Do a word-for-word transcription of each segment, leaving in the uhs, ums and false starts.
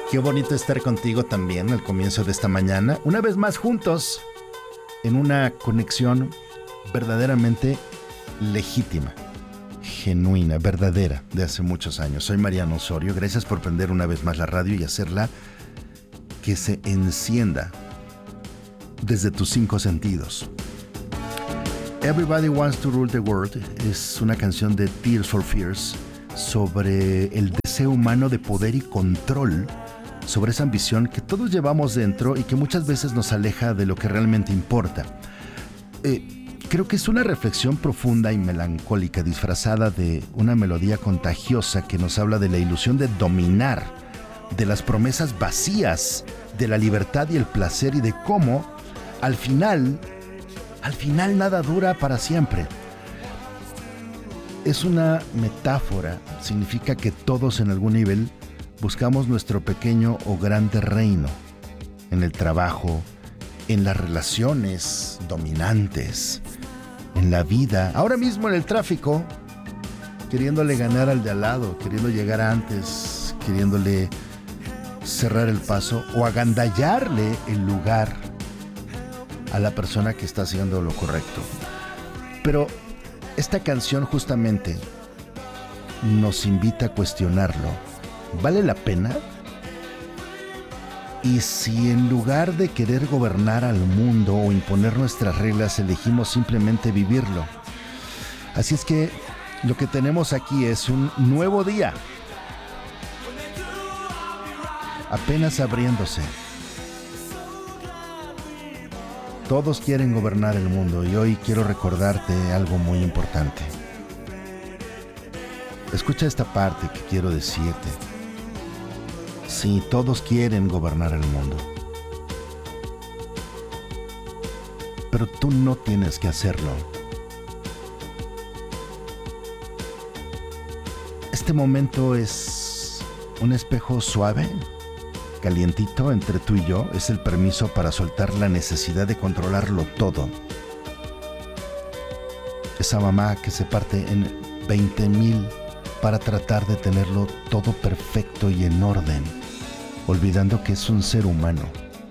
Qué bonito estar contigo también al comienzo de esta mañana. Una vez más juntos en una conexión verdaderamente legítima, genuina, verdadera de hace muchos años. Soy Mariano Osorio. Gracias por prender una vez más la radio y hacerla que se encienda desde tus cinco sentidos. Everybody Wants to Rule the World es una canción de Tears for Fears sobre el deseo humano de poder y control, sobre esa ambición que todos llevamos dentro y que muchas veces nos aleja de lo que realmente importa. Eh, creo que es una reflexión profunda y melancólica disfrazada de una melodía contagiosa que nos habla de la ilusión de dominar, de las promesas vacías, de la libertad y el placer y de cómo al final, al final nada dura para siempre. Es una metáfora, significa que todos en algún nivel buscamos nuestro pequeño o grande reino, en el trabajo, en las relaciones dominantes, en la vida, ahora mismo en el tráfico, queriéndole ganar al de al lado, queriendo llegar antes, queriéndole cerrar el paso o agandallarle el lugar a la persona que está haciendo lo correcto. Pero esta canción justamente nos invita a cuestionarlo. ¿Vale la pena? Y si en lugar de querer gobernar al mundo o imponer nuestras reglas, elegimos simplemente vivirlo. Así es que lo que tenemos aquí es un nuevo día, apenas abriéndose. Todos quieren gobernar el mundo y hoy quiero recordarte algo muy importante. Escucha esta parte que quiero decirte. Sí, todos quieren gobernar el mundo. Pero tú no tienes que hacerlo. Este momento es un espejo suave, calientito entre tú y yo. Es el permiso para soltar la necesidad de controlarlo todo. Esa mamá que se parte en veinte mil para tratar de tenerlo todo perfecto y en orden, olvidando que es un ser humano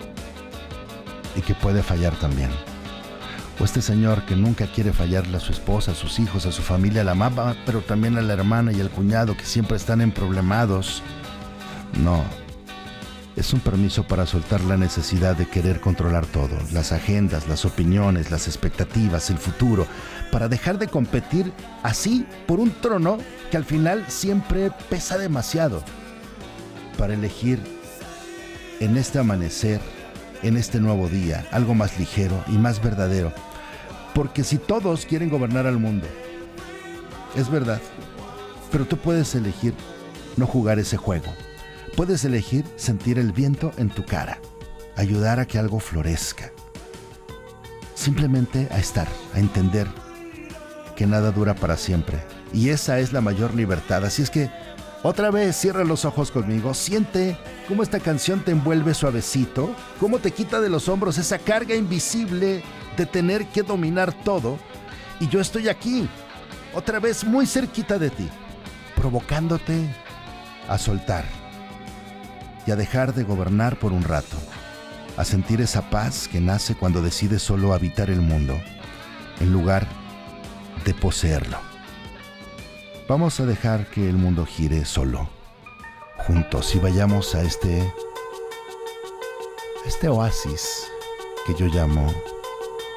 y que puede fallar también. O este señor que nunca quiere fallarle a su esposa, a sus hijos, a su familia, a la mamá, pero también a la hermana y al cuñado que siempre están emproblemados. No, es un permiso para soltar la necesidad de querer controlar todo, las agendas, las opiniones, las expectativas, el futuro, para dejar de competir así por un trono que al final siempre pesa demasiado, para elegir en este amanecer, en este nuevo día, algo más ligero y más verdadero. Porque si todos quieren gobernar al mundo, es verdad, pero tú puedes elegir no jugar ese juego. Puedes elegir sentir el viento en tu cara, ayudar a que algo florezca. Simplemente a estar, a entender que nada dura para siempre. Y esa es la mayor libertad. Así es que, otra vez, cierra los ojos conmigo. Siente cómo esta canción te envuelve suavecito, cómo te quita de los hombros esa carga invisible de tener que dominar todo. Y yo estoy aquí, otra vez muy cerquita de ti, provocándote a soltar y a dejar de gobernar por un rato, a sentir esa paz que nace cuando decides solo habitar el mundo, en lugar de poseerlo. Vamos a dejar que el mundo gire solo, juntos, y vayamos a este, este oasis que yo llamo